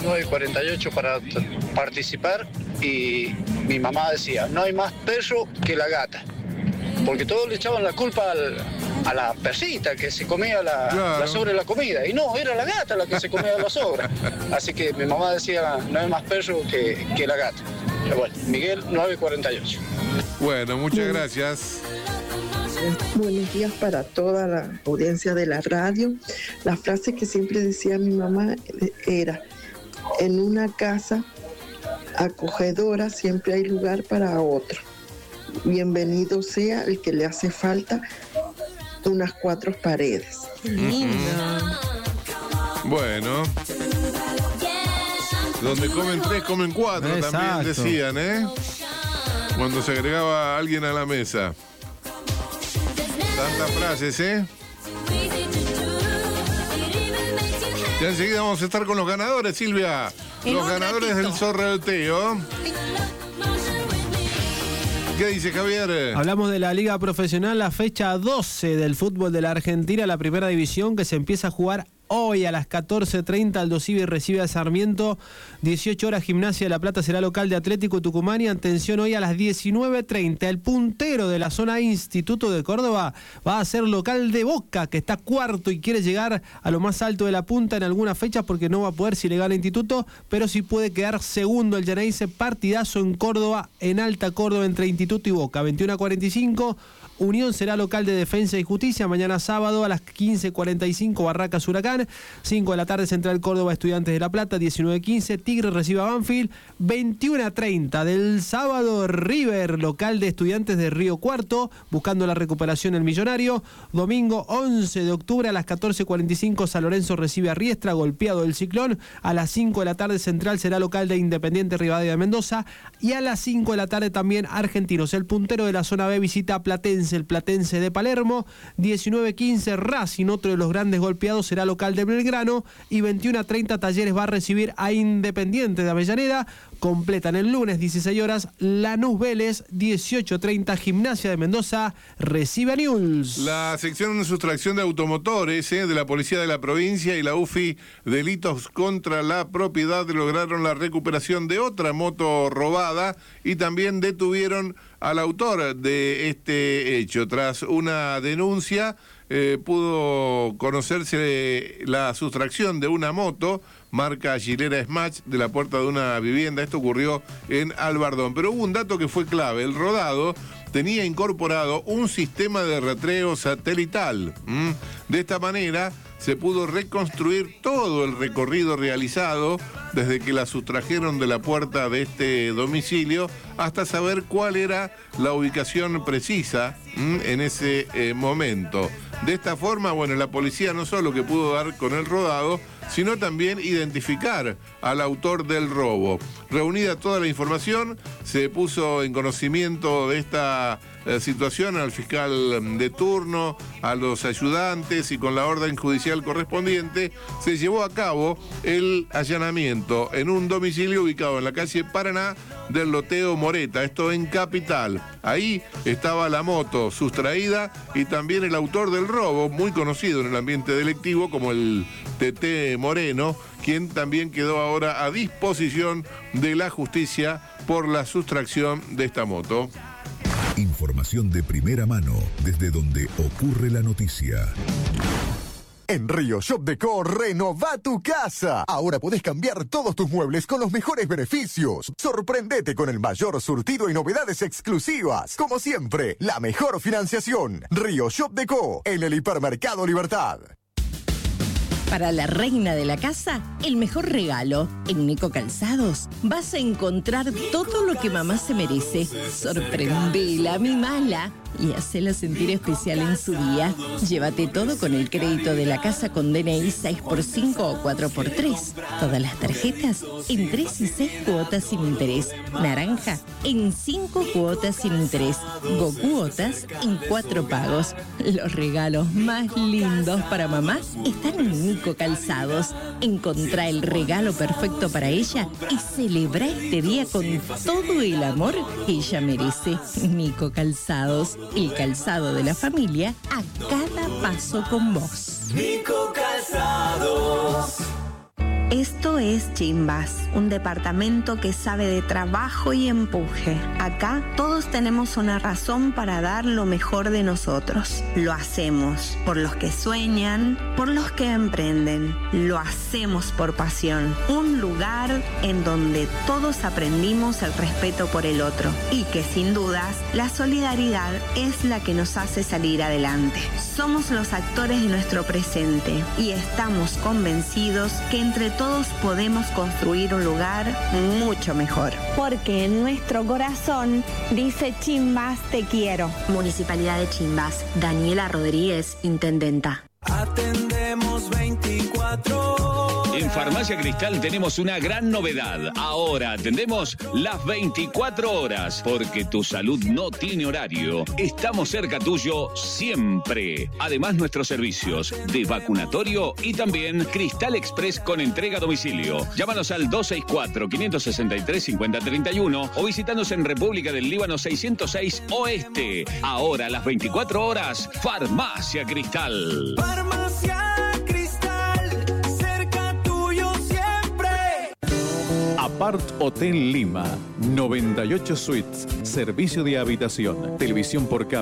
9:48 para participar y mi mamá decía, no hay más perro que la gata. Porque todos le echaban la culpa a la persita que se comía la sobra de la comida. Y no, era la gata la que se comía la sobra. Así que mi mamá decía, no hay más perro que la gata. Pero bueno, Miguel, 9:48. Bueno, muchas gracias. Buenos días para toda la audiencia de la radio. La frase que siempre decía mi mamá era, en una casa acogedora siempre hay lugar para otro. Bienvenido sea el que le hace falta unas 4 paredes. Bueno. Donde comen 3, comen 4, también decían, ¿eh? Cuando se agregaba alguien a la mesa. Tantas frases, ¿eh? Ya enseguida vamos a estar con los ganadores, Silvia. Los ganadores del sorteo. ¿Qué dice Javier? Hablamos de la Liga Profesional, la fecha 12 del fútbol de la Argentina, la primera división que se empieza a jugar hoy a las 14:30. Aldo Civi recibe a Sarmiento. 18 horas Gimnasia de La Plata será local de Atlético Tucumán. Y atención, hoy a las 19:30 el puntero de la zona Instituto de Córdoba va a ser local de Boca, que está cuarto y quiere llegar a lo más alto de la punta en algunas fechas porque no va a poder si le gana Instituto, pero sí puede quedar segundo el Geneise. Partidazo en Córdoba, en Alta Córdoba, entre Instituto y Boca. 21:45. Unión será local de Defensa y Justicia mañana sábado a las 15:45 Barracas Huracán. 5 de la tarde Central Córdoba Estudiantes de La Plata. 19:15 Tigre recibe a Banfield. 21:30 del sábado River local de Estudiantes de Río Cuarto buscando la recuperación del Millonario. Domingo 11 de octubre a las 14:45 San Lorenzo recibe a Riestra golpeado del Ciclón. A las 5 de la tarde Central será local de Independiente Rivadavia de Mendoza. Y a las 5 de la tarde también Argentinos. El puntero de la zona B visita a Platense, el Platense de Palermo. 19:15 Racing, otro de los grandes golpeados, será local de Belgrano. Y 21:30 Talleres va a recibir a Independiente de Avellaneda. Completan el lunes 16 horas Lanús Vélez. 18:30 Gimnasia de Mendoza recibe a Newell's. La sección de sustracción de automotores de la Policía de la Provincia y la UFI Delitos contra la Propiedad lograron la recuperación de otra moto robada y también detuvieron al autor de este hecho. Tras una denuncia pudo conocerse la sustracción de una moto marca Gilera Smash de la puerta de una vivienda. Esto ocurrió en Albardón. Pero hubo un dato que fue clave. El rodado tenía incorporado un sistema de rastreo satelital. De esta manera se pudo reconstruir todo el recorrido realizado desde que la sustrajeron de la puerta de este domicilio hasta saber cuál era la ubicación precisa en ese momento. De esta forma, bueno, la policía no solo que pudo dar con el rodado, sino también identificar al autor del robo. Reunida toda la información, se puso en conocimiento de esta situación al fiscal de turno, a los ayudantes, y con la orden judicial correspondiente se llevó a cabo el allanamiento en un domicilio ubicado en la calle Paraná del Loteo Moreta, esto en Capital. Ahí estaba la moto sustraída y también el autor del robo, muy conocido en el ambiente delictivo como el Tete Moreno, quien también quedó ahora a disposición de la justicia por la sustracción de esta moto. Información de primera mano desde donde ocurre la noticia. En Río Shop Decor, renova tu casa. Ahora podés cambiar todos tus muebles con los mejores beneficios. Sorprendete con el mayor surtido y novedades exclusivas. Como siempre, la mejor financiación. Río Shop Decor, en el Hipermercado Libertad. Para la reina de la casa, el mejor regalo. En Nico Calzados vas a encontrar todo lo que mamá se merece. Sorprendela, mimala y hacela sentir especial en su día. Llévate todo con el crédito de la casa con DNI 6x5 o 4x3. Todas las tarjetas en 3 y 6 cuotas sin interés. Naranja en 5 cuotas sin interés. Gocuotas en 4 pagos. Los regalos más lindos para mamá están en Nico Calzados. Encontrá el regalo perfecto para ella y celebra este día con todo el amor que ella merece. Nico Calzados, el calzado de la familia a cada paso con vos. Nico Calzados. Esto es Chimbas, un departamento que sabe de trabajo y empuje. Acá todos tenemos una razón para dar lo mejor de nosotros. Lo hacemos por los que sueñan, por los que emprenden. Lo hacemos por pasión. Un lugar en donde todos aprendimos el respeto por el otro y que sin dudas la solidaridad es la que nos hace salir adelante. Somos los actores de nuestro presente y estamos convencidos que entre todos podemos construir un lugar mucho mejor. Porque en nuestro corazón dice Chimbas te quiero. Municipalidad de Chimbas. Daniela Rodríguez, intendenta. Atendemos 24 horas. En Farmacia Cristal tenemos una gran novedad. Ahora atendemos las 24 horas, porque tu salud no tiene horario. Estamos cerca tuyo siempre. Además, nuestros servicios de vacunatorio y también Cristal Express con entrega a domicilio. Llámanos al 264-563-5031 o visítanos en República del Líbano 606 Oeste. Ahora, las 24 horas, Farmacia Cristal. Farmacia Cristal, cerca tuyo siempre. Apart Hotel Lima, 98 suites, servicio de habitación, televisión por cable.